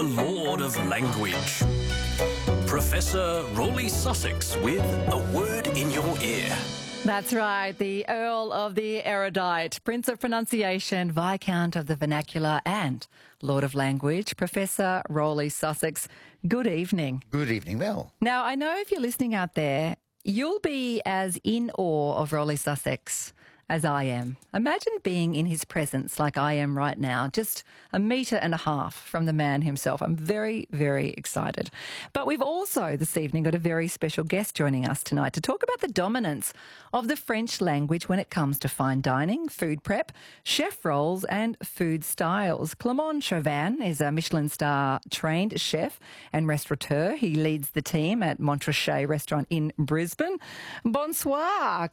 the Lord of Language. Professor Rawley Sussex with a word in your ear. That's right, the Earl of the Erudite, Prince of Pronunciation, Viscount of the Vernacular and Lord of Language, Professor Rawley Sussex. Good evening. Good evening, Mel. Now, I know if you're listening out there, you'll be as in awe of Rawley Sussex as I am. Imagine being in his presence like I am right now, just 1.5 meters from the man himself. I'm very, very excited. But we've also this evening got a very special guest joining us tonight to talk about the dominance of the French language when it comes to fine dining, food prep, chef roles and food styles. Clement Chauvin is a Michelin star trained chef and restaurateur. He leads the team at Montrachet restaurant in Brisbane. Bonsoir,